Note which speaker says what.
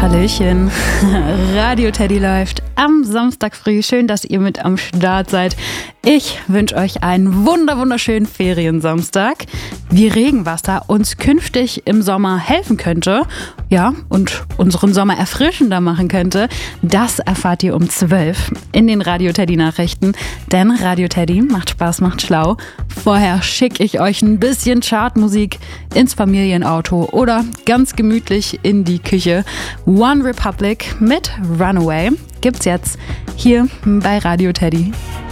Speaker 1: Hallöchen, Radio Teddy läuft am Samstag früh. Schön, dass ihr mit am Start seid. Ich wünsche euch einen wunderschönen Feriensamstag, wie Regenwasser uns künftig im Sommer helfen könnte, ja, und unseren Sommer erfrischender machen könnte. Das erfahrt ihr um 12 in den Radio Teddy Nachrichten, denn Radio Teddy macht Spaß, macht schlau. Vorher schicke ich euch ein bisschen Chartmusik ins Familienauto oder ganz gemütlich in die Küche. One Republic mit Runaway gibt's jetzt hier bei Radio Teddy.